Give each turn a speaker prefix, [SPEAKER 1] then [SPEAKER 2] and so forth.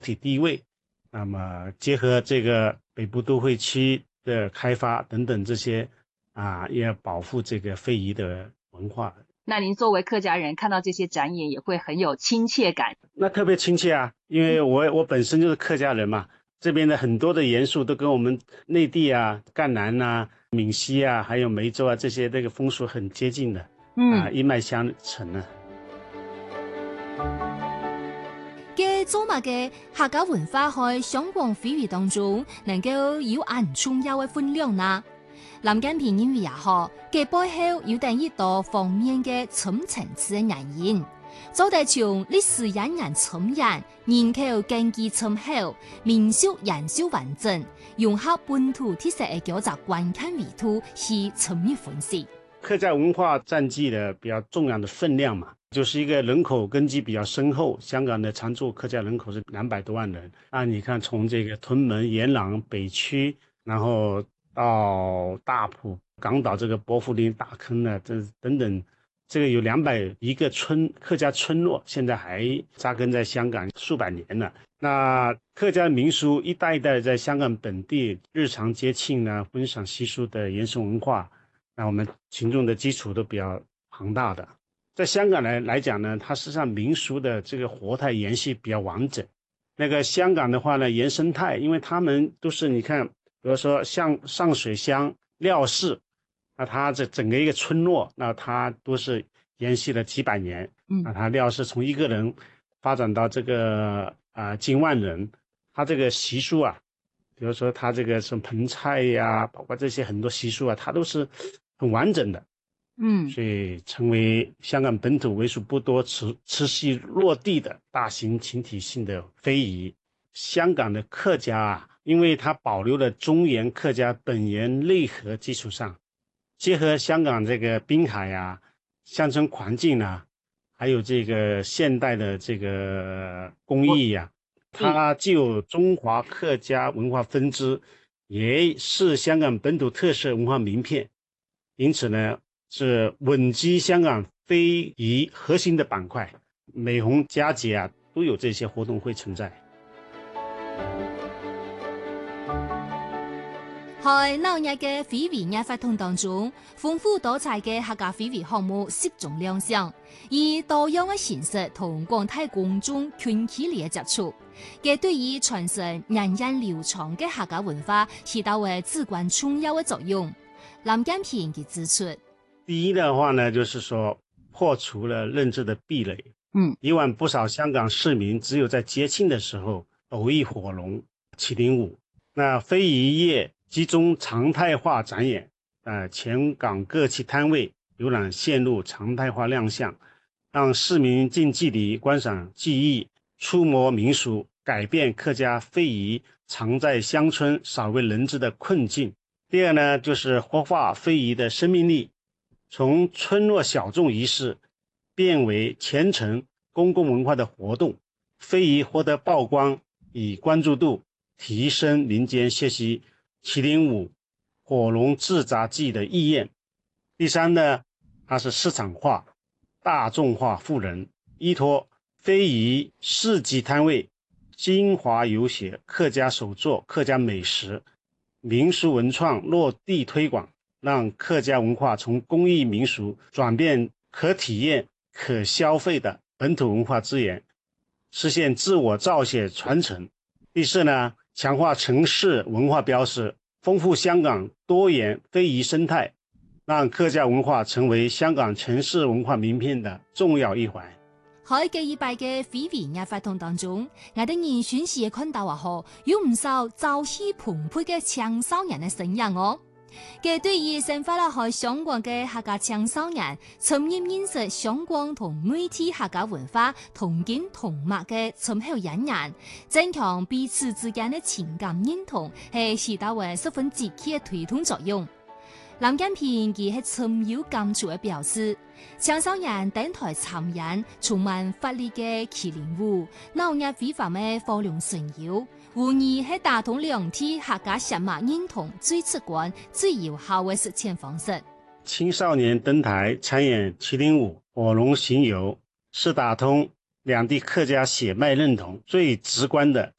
[SPEAKER 1] 体地位。那么结合这个北部都会区的开发等等这些也要保护这个非遗的文化。
[SPEAKER 2] 那您作为客家人，看到这些展演也会很有亲切感。
[SPEAKER 1] 那特别亲切啊，因为我本身就是客家人嘛，这边的很多的元素都跟我们内地赣南闽西还有梅州这些那个风俗很接近的，一脉相承呢。
[SPEAKER 3] 嘅做乜嘅客家文化喺香港非遺當中能夠有很重要嘅分量呢？林建平認為也好，嘅背後有等一多方面嘅深層次嘅原因。就係從歷史演員參演，人口經濟參考，民俗研究完整，融合本土特色嘅叫做觀看維度去深入分析。
[SPEAKER 1] 客家文化佔據了比較重要的分量嘛，就是一個人口根基比較深厚。香港的常住客家人口是200多萬人你看從這個屯門、元朗、北區，然後到大埔、港島這個薄扶林、大坑這等等，這個有201個客家村落，現在還紮根在香港數百年了。那客家民俗一代一代在香港本地日常節慶婚喪習俗的延伸文化，那我們群眾的基礎都比較龐大的。在香港來講呢，它實際上民俗的這個活態延續比較完整。那個香港的話呢，原生態，因為他們都是你看，比如說像上水鄉廖氏，那它這整個一個村落，那它都是延續了幾百年。那它廖氏從一個人發展到這個近萬人，它這個習俗比如說它這個什麼盆菜包括這些很多習俗它都是很完整的。所以成為香港本土為數不多持續落地的大型群體性的非遺。香港的客家因為它保留了中原客家本源內核基礎上，結合香港這個濱海鄉村環境還有這個現代的這個工藝它既有中華客家文化分支，也是香港本土特色文化名片，因此呢是穩居香港非遺核心的板塊，每逢佳節都有這些活動會存在。
[SPEAKER 3] 喺紐約嘅非遺藝活動當中，豐富多彩嘅客家非遺項目適中亮相，以多樣嘅形式同廣大公眾群起嚟接觸，嘅對於傳承源遠流長嘅客家文化起到為至關重要嘅作用。林建平嘅指出。
[SPEAKER 1] 第一的話呢，就是說破除了認知的壁壘。以往不少香港市民只有在節慶的時候偶遇火龍、麒麟舞，那非遺業集中常態化展演，全港各區攤位遊覽線路常態化亮相，讓市民近距離觀賞技藝、觸摸民俗，改變客家非遺藏在鄉村少為人知的困境。第二呢，就是活化非遺的生命力。從村落小眾儀式變為虔誠公共文化的活動，非遺獲得曝光，以關注度提升民間學習麒麟舞、火龍製札技的意願。第三呢，它是市場化、大眾化富人，依託非遺市集攤位，精華有寫客家手作、客家美食、民俗文創落地推廣，讓客家文化從工藝民俗轉變可體驗、可消費的本土文化資源，實現自我造血傳承。第四呢，強化城市文化標識，豐富香港多元非遺生態，讓客家文化成為香港城市文化名片的重要一環。
[SPEAKER 3] 喺嘅一百嘅非遺藝活動當中，我哋人選時看到有唔少朝氣蓬勃嘅青少年嘅身影嘅對於生活喺香港嘅客家青少年，深入認識香港同內地客家文化同根同脈嘅深厚引人，增強彼此之間嘅情感認同，係起到為十分積極嘅推動作用。林建平佢係深有感觸嘅表示，青少年登台參演充滿活力嘅麒麟舞，紐約非凡嘅火龍神遊，無疑係打通兩地客家血脈認同最直觀、最有效嘅實踐方式。
[SPEAKER 1] 青少年登台參演麒麟舞、火龍行遊，是打通两地客家血脉认同最直观的